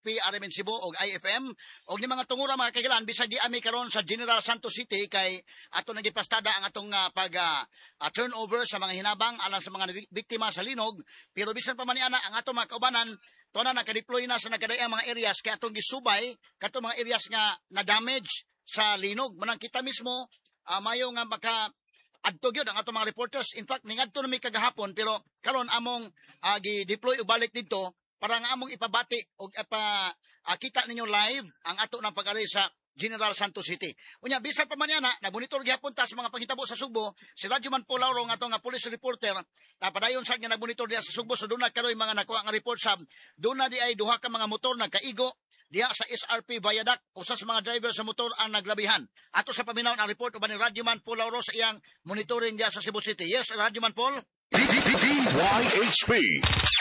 AFP, RMN Cebu, o IFM, o ni mga tungura mga kagilan, bisag di ami karon sa General Santos City, kay ato nagipastada ang atong turnover sa mga hinabang alang sa mga biktima sa linog, pero bisan pa man ni ana ang atong mga kaubanan, tuwa na nakadeploy na sa nagkadaang mga areas, kaya atong gisubay, kato mga areas nga na-damage sa linog. Manang kita mismo, mayo nga adto gyud ang atong mga reporters. In fact, ningadto na mi kagahapon, pero karon among gi-deploy og balik dito para nga among ipabati og kita ninyo live ang ato ng pag-ari sa General Santos City. Unya bisan pa man yana, nabonitor gyapon ta sa mga panghitabo sa Subo, si Radyo Man Polauro nga atong police reporter, padayon sad nga nabonitor diha sa Subo, so doon na karoy mga nakuha nga report sa doon na di ay duha ka mga motor nagkaigo diha sa SRP Viaduct, usa sa mga driver sa motor ang naglabihan. Ato sa paminaw ang report uban ni Radyo Man Polauro sa iyang monitoring diha sa Cebu City. Yes, Radyo Man Paul. DYHP